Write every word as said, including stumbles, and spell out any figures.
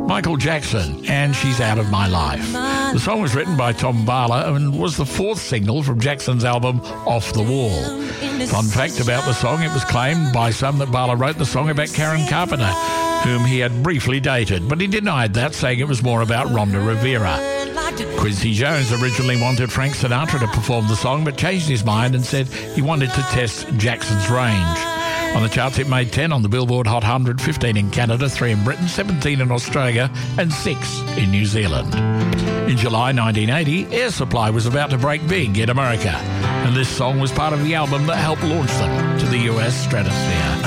Michael Jackson, and She's Out of My Life. The song was written by Tom Bala and was the fourth single from Jackson's album Off the Wall. Fun fact about the song, it was claimed by some that Bala wrote the song about Karen Carpenter, whom he had briefly dated, but he denied that, saying it was more about Rhonda Rivera. Quincy Jones originally wanted Frank Sinatra to perform the song, but changed his mind and said he wanted to test Jackson's range. On the charts, it made ten on the Billboard Hot one hundred, fifteen in Canada, three in Britain, seventeen in Australia, and six in New Zealand. In July nineteen eighty, Air Supply was about to break big in America, and this song was part of the album that helped launch them to the U S stratosphere.